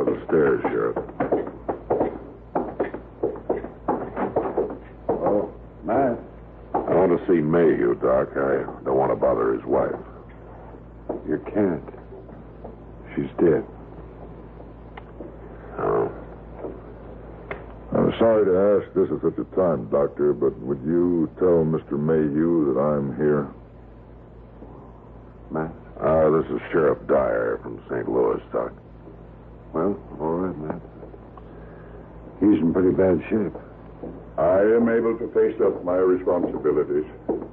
of the stairs, Sheriff. Oh, Matt. I want to see Mayhew, Doc. I don't want to bother his wife. You can't. She's dead. Oh. I'm sorry to ask this at such a time, Doctor, but would you tell Mr. Mayhew that I'm here? Matt? This is Sheriff Dyer from St. Louis, Doc. Well, all right, Matt. He's in pretty bad shape. I am able to face up my responsibilities.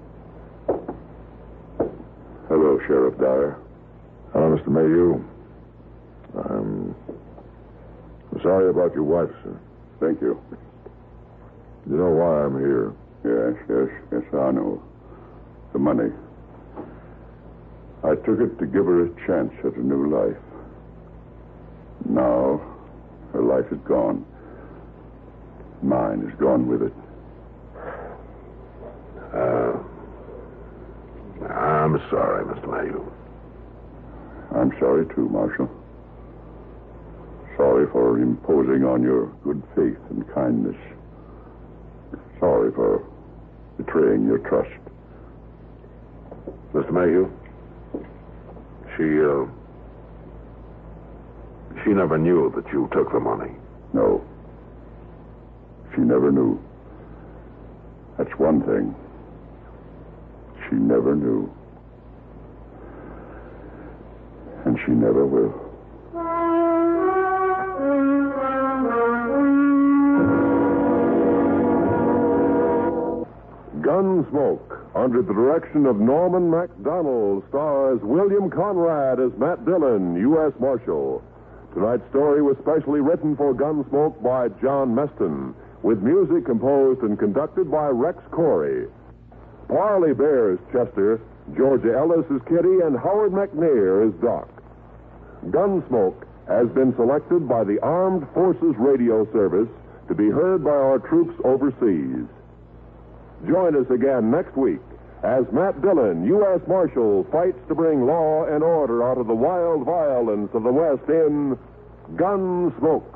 Hello, Sheriff Dyer. Hello, Mr. Mayhew. I'm sorry about your wife, sir. Thank you. You know why I'm here? Yes, I know. The money. I took it to give her a chance at a new life. Now, her life is gone. Mine is gone with it. I'm sorry, Mr. Mayhew. I'm sorry, too, Marshal. Sorry for imposing on your good faith and kindness. Sorry for betraying your trust. Mr. Mayhew, she never knew that you took the money. No. She never knew. That's one thing. She never knew. And she never will. Gunsmoke, under the direction of Norman MacDonald, stars William Conrad as Matt Dillon, U.S. Marshal. Tonight's story was specially written for Gunsmoke by John Meston, with music composed and conducted by Rex Corey. Parley Bear is Chester, Georgia Ellis is Kitty, and Howard McNair is Doc. Gunsmoke has been selected by the Armed Forces Radio Service to be heard by our troops overseas. Join us again next week as Matt Dillon, U.S. Marshal, fights to bring law and order out of the wild violence of the West in Gunsmoke.